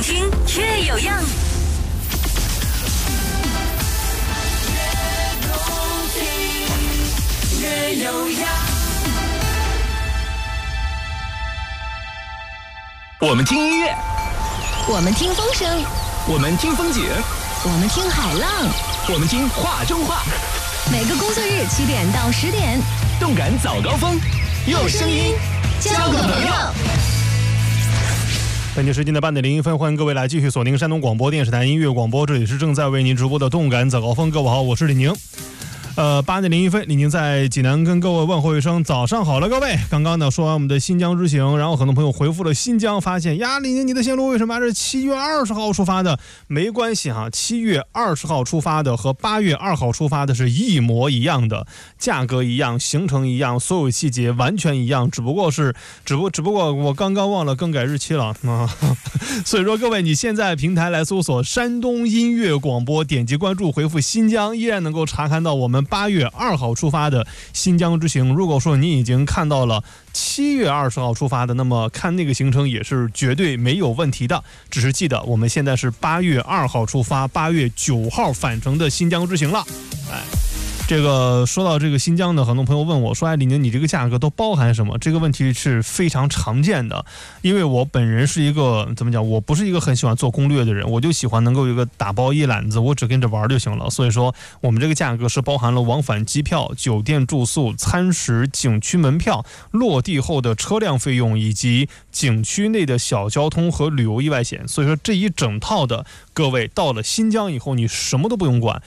听越有样。越有样。 我们听音乐， 我们听风声， 我们听风景， 我们听海浪， 我们听话中话。 每个工作日7点到10点， 动感早高峰，用声音交个朋友。 本期时间的8点01分，欢迎各位来继续锁定山东广播电视台音乐广播，这里是正在为您直播的动感早高峰。各位好，我是李宁。8点01分，李宁在济南跟各位问候一声早上好了，各位。刚刚呢说完我们的新疆之行，然后很多朋友回复了新疆，发现呀，李宁你的线路为什么还是7月20号出发的？没关系哈，7月20号出发的和8月2号出发的是一模一样的，价格一样，行程一样，所有细节完全一样，只不过我刚刚忘了更改日期了啊。所以说各位，你现在平台来搜索山东音乐广播，点击关注，回复新疆，依然能够查看到我们8月2号出发的新疆之行。如果说你已经看到了7月20号出发的，那么看那个行程也是绝对没有问题的。只是记得我们现在是8月2号出发，8月9号返程的新疆之行了。这个说到这个新疆呢，很多朋友问我说：“哎，李宁，你这个价格都包含什么？”这个问题是非常常见的，因为我本人是一个怎么讲，我不是一个很喜欢做攻略的人，我就喜欢能够有一个打包一揽子，我只跟着玩就行了。所以说，我们这个价格是包含了往返机票、酒店住宿、餐食、景区门票、落地后的车辆费用以及景区内的小交通和旅游意外险。所以说这一整套的，各位到了新疆以后，你什么都不用管，